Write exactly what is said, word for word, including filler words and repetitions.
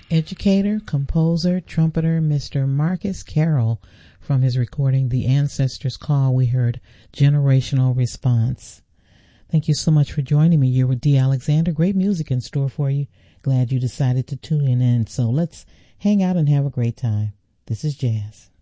Educator, composer, trumpeter, Mister Marcus Carroll. From his recording, The Ancestors Call, we heard Generational Response. Thank you so much for joining me. You're with Dee Alexander. Great music in store for you. Glad you decided to tune in. So let's hang out and have a great time. This is Jazz.